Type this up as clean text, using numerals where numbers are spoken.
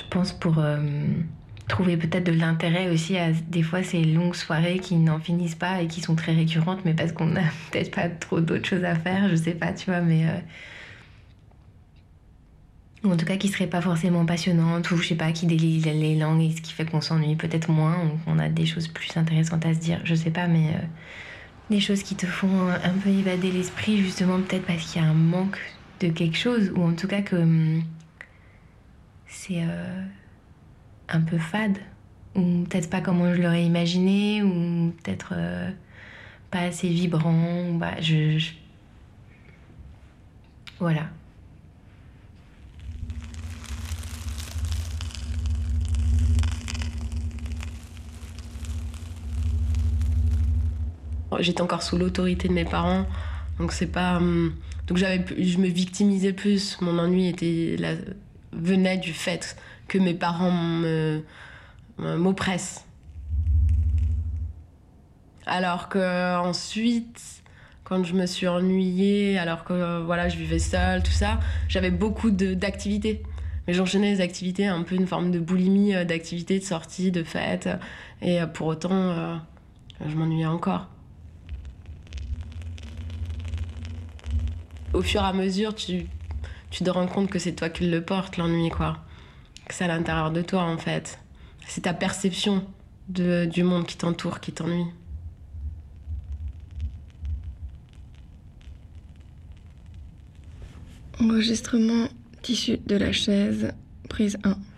pense pour trouver peut-être de l'intérêt aussi à des fois ces longues soirées qui n'en finissent pas et qui sont très récurrentes, mais parce qu'on n'a peut-être pas trop d'autres choses à faire, je sais pas, tu vois, mais ou en tout cas qui seraient pas forcément passionnantes, ou je sais pas, qui délient les langues et ce qui fait qu'on s'ennuie peut-être moins, ou qu'on a des choses plus intéressantes à se dire, je sais pas, mais des choses qui te font un peu évader l'esprit, justement, peut-être parce qu'il y a un manque de quelque chose, ou en tout cas que c'est un peu fade, ou peut-être pas comme je l'aurais imaginé, ou peut-être pas assez vibrant, ou bah, voilà. J'étais encore sous l'autorité de mes parents, donc c'est pas. Donc je me victimisais plus. Mon ennui venait du fait que mes parents m'oppressent. Alors que ensuite, quand je me suis ennuyée, alors que voilà, je vivais seule, tout ça, j'avais beaucoup d'activités. Mais j'enchaînais les activités, un peu une forme de boulimie d'activités, de sorties, de fêtes. Et pour autant, je m'ennuyais encore. Au fur et à mesure, tu te rends compte que c'est toi qui le portes, l'ennui, quoi. Que c'est à l'intérieur de toi, en fait. C'est ta perception du monde qui t'entoure qui t'ennuie. Enregistrement tissu de la chaise, prise 1.